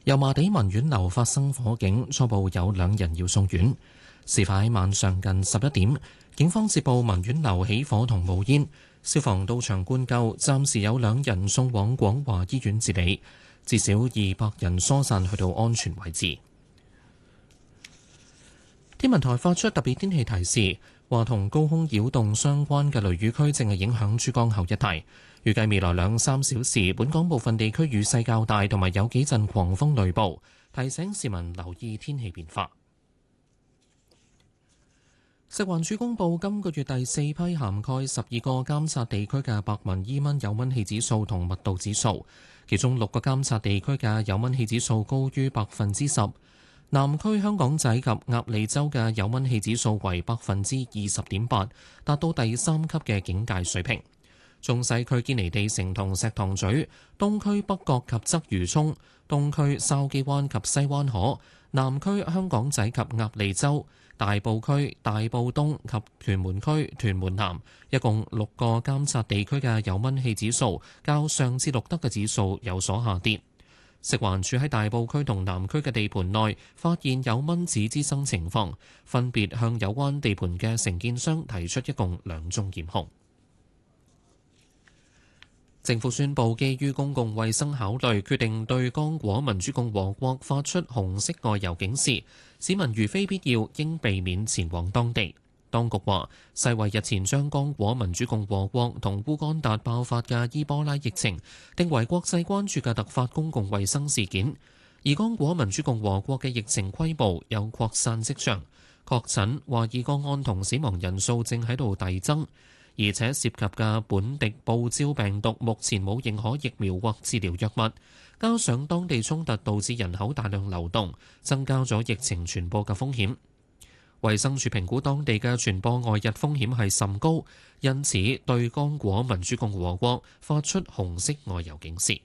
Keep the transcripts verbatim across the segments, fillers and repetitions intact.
油麻地文苑樓發生火警，初步有兩人要送院。事發喺晚上近十一點，警方接報文苑樓起火同冒煙，消防到場灌救，暫時有兩人送往廣華醫院治理，至少二百人疏散去到安全位置。天文台發出特別天氣提示，話同高空擾動相關嘅雷雨區正係影響珠江口一帶。預計未來兩三小時，本港部分地區雨勢較大，同埋有幾陣狂風雷暴，提醒市民留意天氣變化。食環署公布今個月第四批涵蓋十二個監察地區嘅白紋伊蚊有蚊氣指數同密度指數，其中六個監察地區嘅有蚊氣指數高於百分之十。南區香港仔及鴨脷洲嘅有蚊氣指數為百分之二十點八，達到第三級嘅警戒水平。中西區堅尼地城同石塘咀、東區北角及鰂魚涌、東區筲箕灣及西灣河、南區香港仔及鴨脷洲、大埔區、大埔東及屯門區屯門南，一共六個監察地區嘅有蚊氣指數，較上次錄得嘅指數有所下跌。食環署喺大埔區同南區嘅地盤內發現有蚊子滋生情況，分別向有關地盤嘅承建商提出一共兩宗檢控。政府宣布，基於公共衛生考慮，決定對剛果民主共和國發出紅色外遊警示，市民如非必要，應避免前往當地。當局話，世衛日前將剛果民主共和國同烏干達爆發嘅伊波拉疫情定為國際關注嘅突發公共衛生事件，而剛果民主共和國嘅疫情規模有擴散跡象，確診、懷疑個案同死亡人數正喺度遞增。而且涉及嘅本地報招病毒目前冇認可疫苗或治療藥物，加上當地衝突導致人口大量流動，增加咗疫情傳播嘅風險。衛生署評估當地嘅傳播外溢風險係甚高，因此對剛果民主共和國發出紅色外遊警示。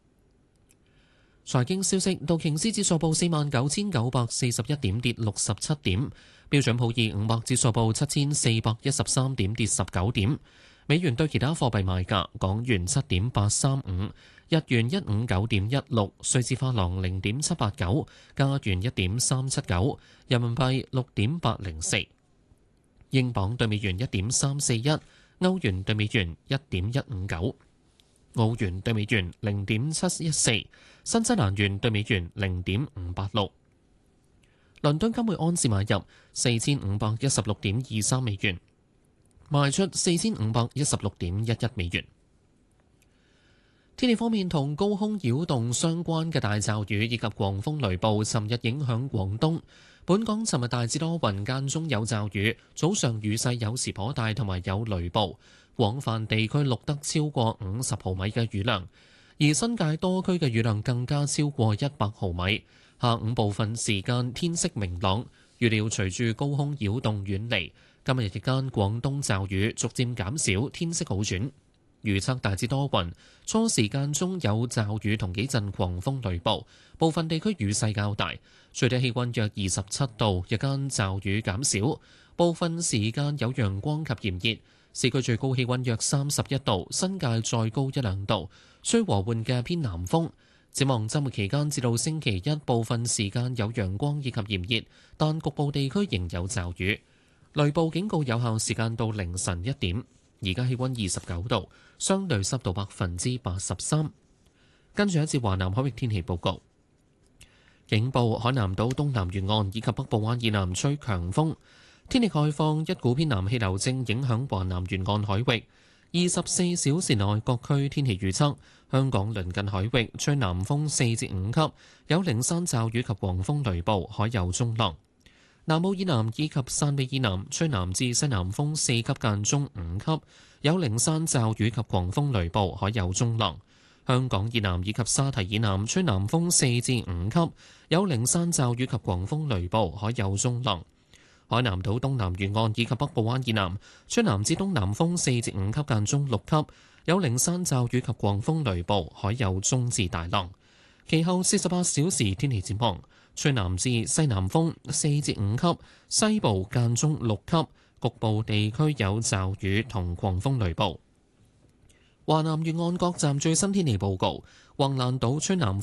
財經消息，道瓊斯指數報四萬九千九百四十一點，跌六十七點。標準普爾五百指數報七千四百一十三點，跌十九點。美元對其他貨幣賣價：港元七點八三五，日元一五九點一六，瑞士法郎零點七八九，加元一點三七九，人民幣六點八零四，英鎊對美元一點三四一，歐元對美元一點一五九，澳元對美元零點七一四，新西蘭元對美元零點五八六。倫敦金每盎司買入四千五百一十六點二三美元，賣出四千五百一十六點一一美元。天氣方面，同高空擾動相關嘅大驟雨以及狂風雷暴，尋日影響廣東。本港尋日大致多雲，間中有驟雨，早上雨勢有時頗大，同埋有雷暴，廣泛地區錄得超過五十毫米嘅雨量，而新界多區嘅雨量更加超過一百毫米。下午部分時間天色明朗，預料隨住高空擾動遠離，今日日間廣東驟雨逐漸減少，天色好轉。預測大致多雲，初時間中有驟雨同幾陣狂風雷暴，部分地區雨勢較大，最低氣溫約二十七度，日間驟雨減少，部分時間有陽光及炎熱，市區最高氣溫約三十一度，新界再高一兩度，吹和緩嘅偏南風。展望週末期間至到星期一，部分時間有陽光以及炎熱，但局部地區仍有驟雨。雷暴警告有效時間到凌晨一點。而家氣溫二十九度，相對濕度百分之八十三。跟住一節華南海域天氣報告，警報：海南島東南沿岸以及北部灣以南吹強風。天氣概況：一股偏南氣流正影響華南沿岸海域。二十四小時內各區天氣預測：香港鄰近海域吹南風四至五級，有零散驟雨及狂風雷暴，海有中浪。南澳以南以及汕尾以南吹南至西南風四級間中五級，有零散驟雨及狂風雷暴，海有中浪。香港以南以及沙堤以南吹南風四至五級，有零散驟雨及狂風雷暴，海有中浪。海南島東南沿岸以及北部灣以南吹南至東南風四至五級間中六級，有零散驟雨及狂風雷暴，海有中至大浪。其後四十八小時天氣展望，吹南至西南風四至五級，西部間中六級，局部地區有驟雨同狂風雷暴。華南沿岸各站最新天氣報告：橫瀾島吹南風